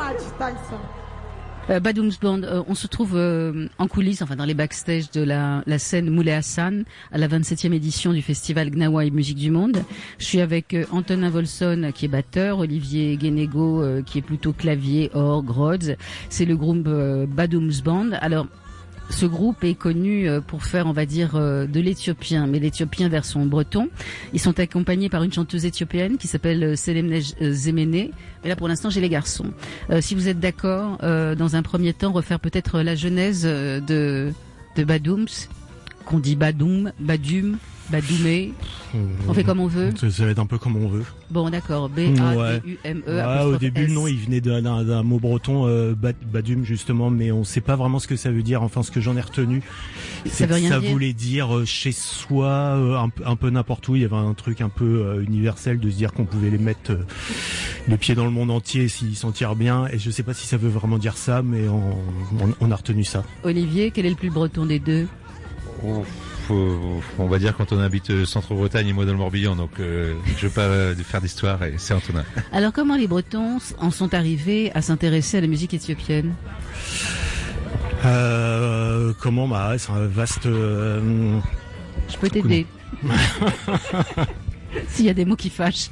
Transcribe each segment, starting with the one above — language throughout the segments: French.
Badoums Band, on se trouve en coulisses, enfin dans les backstage de la scène Moulay Hassan à la 27e édition du festival Gnawa et Musique du Monde. Je suis avec Antonin Volson qui est batteur, Olivier Guénégo qui est plutôt clavier, orgue, Rhodes. C'est le groupe Badoums Band. Alors, ce groupe est connu pour faire, on va dire, de l'éthiopien, mais l'éthiopien version breton. Ils sont accompagnés par une chanteuse éthiopienne qui s'appelle Selemnesh Zemene. Mais là, pour l'instant, j'ai les garçons. Si vous êtes d'accord, dans un premier temps, refaire peut-être la genèse de Badoums, qu'on dit Badoum, Badoumé. On fait comme on veut. Ça va être un peu comme on veut. Bon, d'accord. B-A-D-U-M-E. Ouais, au début, non, il venait d'un mot breton, Badoum, justement, mais on sait pas vraiment ce que ça veut dire. Enfin, ce que j'en ai retenu, c'est que ça voulait dire chez soi, un peu n'importe où. Il y avait un truc un peu universel de se dire qu'on pouvait les mettre les pieds dans le monde entier s'ils s'en tirent bien. Et je sais pas si ça veut vraiment dire ça, mais on a retenu ça. Olivier, quel est le plus breton des deux? On va dire quand on habite Centre-Bretagne et moi dans le Morbihan, donc je veux pas faire d'histoire et c'est Antonin. Alors comment les Bretons en sont arrivés à s'intéresser à la musique éthiopienne? Comment c'est un vaste... Je peux t'aider. S'il y a des mots qui fâchent.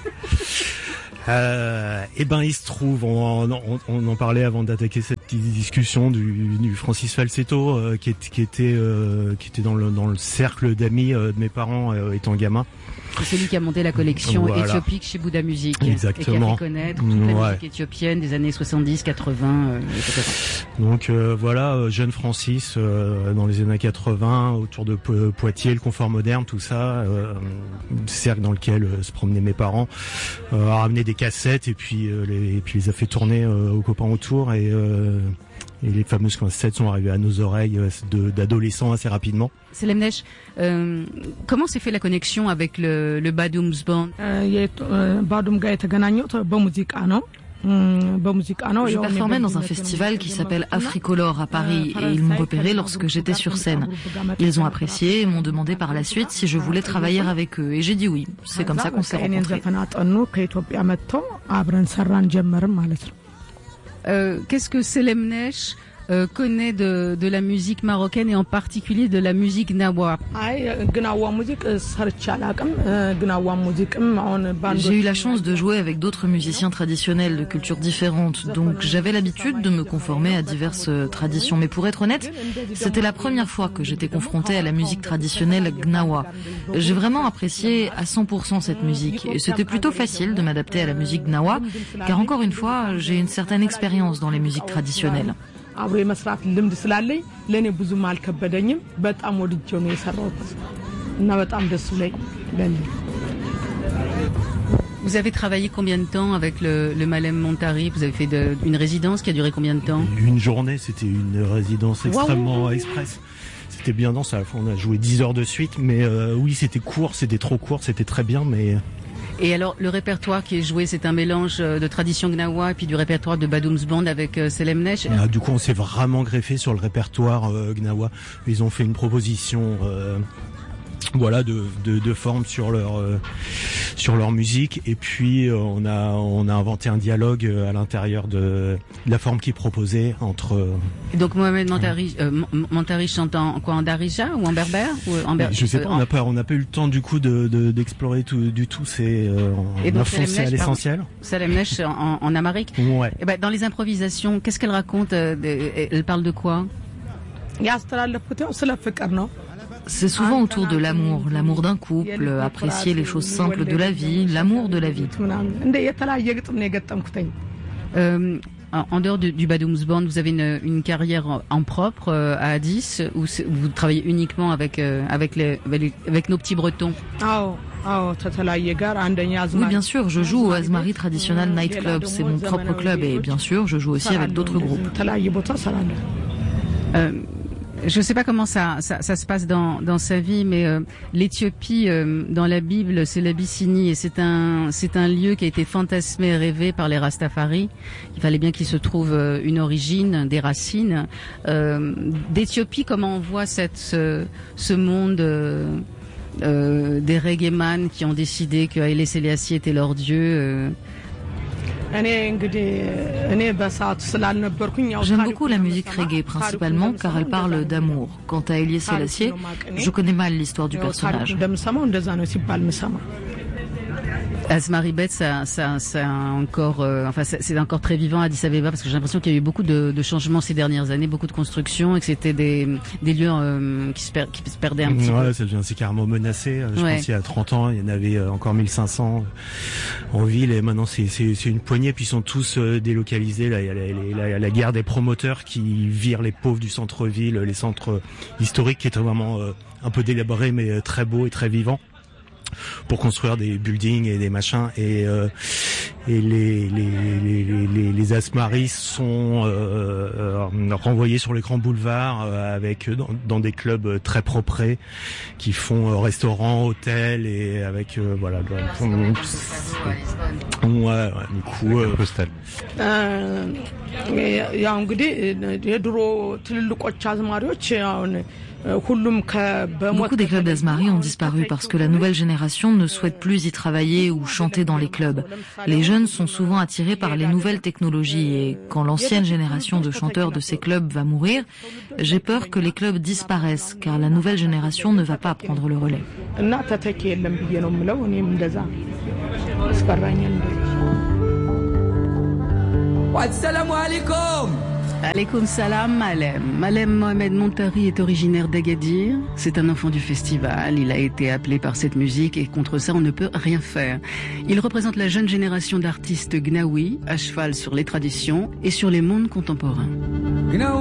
Il se trouve, on en parlait avant d'attaquer cette discussion du Francis Falsetto qui était dans le cercle d'amis de mes parents étant gamin. C'est celui qui a monté la collection éthiopique chez Bouddha Music. Exactement. Et qui a fait connaître toute la musique éthiopienne des années 70, 80, etc. Donc jeune Francis dans les années 80, autour de Poitiers, le confort moderne, tout ça, cercle dans lequel se promenaient mes parents, a ramené des cassettes et puis les a fait tourner aux copains autour et les fameuses cassettes sont arrivées à nos oreilles d'adolescents assez rapidement. Selemnesh, comment s'est fait la connexion avec le Badoums Band? Je performais dans un festival qui s'appelle Africolor à Paris et ils m'ont repéré lorsque j'étais sur scène. Ils ont apprécié et m'ont demandé par la suite si je voulais travailler avec eux et j'ai dit oui. C'est comme ça qu'on s'est rencontrés. Qu'est-ce que Selemnesh connaît de la musique marocaine et en particulier de la musique Gnawa? J'ai eu la chance de jouer avec d'autres musiciens traditionnels de cultures différentes, donc j'avais l'habitude de me conformer à diverses traditions. Mais pour être honnête, c'était la première fois que j'étais confrontée à la musique traditionnelle Gnawa. J'ai vraiment apprécié à 100% cette musique et c'était plutôt facile de m'adapter à la musique Gnawa, car encore une fois, j'ai une certaine expérience dans les musiques traditionnelles. Vous avez travaillé combien de temps avec le Malem Montari? Vous avez fait une résidence qui a duré combien de temps? Une journée, c'était une résidence extrêmement express. C'était bien dense, à la fois on a joué 10 heures de suite, mais oui c'était court, c'était trop court, c'était très bien, mais... Et alors, le répertoire qui est joué, c'est un mélange de tradition Gnawa et puis du répertoire de Badoums Band avec Selemnesh. Du coup, on s'est vraiment greffé sur le répertoire Gnawa. Ils ont fait une proposition de forme sur leur musique et puis on a inventé un dialogue à l'intérieur de la forme qu'ils proposaient entre et donc Mohamed Montari chante en quoi, en darija ou en berbère ou je sais pas, on n'a pas eu le temps du coup d'explorer tout c'est on a foncé à l'essentiel. Selemnesh en amharique. Ouais. Et dans les improvisations, qu'est-ce qu'elle raconte? Elle parle de quoi? C'est souvent autour de l'amour d'un couple, apprécier les choses simples de la vie, l'amour de la vie. En dehors du Badoums Band, vous avez une carrière en propre à Addis où vous travaillez uniquement avec nos petits Bretons? Oui, bien sûr, je joue au Azmari Traditional Night Club, c'est mon propre club et bien sûr, je joue aussi avec d'autres groupes. Je ne sais pas comment ça se passe dans sa vie, mais l'Éthiopie, dans la Bible, c'est l'Abyssinie et c'est un lieu qui a été fantasmé et rêvé par les Rastafari. Il fallait bien qu'il se trouve une origine, des racines. D'Éthiopie, comment on voit ce monde des reggaeman qui ont décidé que Haile Selassie était leur dieu? J'aime beaucoup la musique reggae, principalement car elle parle d'amour. Quant à Haile Selassie, je connais mal l'histoire du personnage. Asmari Bet, ça encore, c'est encore très vivant à Addis Abeba parce que j'ai l'impression qu'il y a eu beaucoup de changements ces dernières années, beaucoup de constructions et que c'était des lieux qui se perdaient un petit peu. C'est carrément menacé. Je pense qu'il y a 30 ans, il y en avait encore 1500 en ville et maintenant c'est une poignée puis ils sont tous délocalisés. Là, il y a la guerre des promoteurs qui virent les pauvres du centre-ville, les centres historiques qui étaient vraiment un peu délabrés mais très beaux et très vivants, pour construire des buildings et des machins et les Asmaris sont renvoyés sur les grands boulevards avec dans des clubs très propres qui font restaurants, hôtels et avec voilà du coup postal. Beaucoup des clubs d'Asmari ont disparu parce que la nouvelle génération ne souhaite plus y travailler ou chanter dans les clubs. Les jeunes sont souvent attirés par les nouvelles technologies et quand l'ancienne génération de chanteurs de ces clubs va mourir, j'ai peur que les clubs disparaissent car la nouvelle génération ne va pas prendre le relais. Assalamu alaikum. Alaykoum salam, Malem. Malem Mohamed Montari est originaire d'Agadir. C'est un enfant du festival. Il a été appelé par cette musique et contre ça, on ne peut rien faire. Il représente la jeune génération d'artistes Gnawi, à cheval sur les traditions et sur les mondes contemporains.